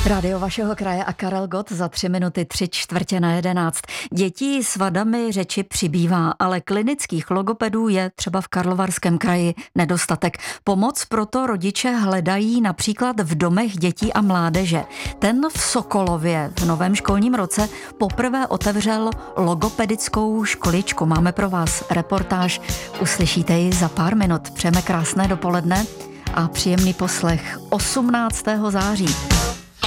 Rádio vašeho kraje a Karel Gott za 3 minuty 3:45. Dětí s vadami řeči přibývá, ale klinických logopedů je třeba v Karlovarském kraji nedostatek. Pomoc proto rodiče hledají například v domech dětí a mládeže. Ten v Sokolově v novém školním roce poprvé otevřel logopedickou školičku. Máme pro vás reportáž, uslyšíte ji za pár minut. Přejeme krásné dopoledne a příjemný poslech 18. září.